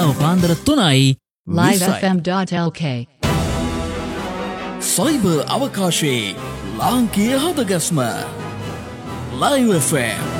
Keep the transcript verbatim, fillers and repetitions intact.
වේලාව පාන්දර තුනයි live f m dot l k cyber අවකාශයේ ලාංකීය හදගස්ම Live F M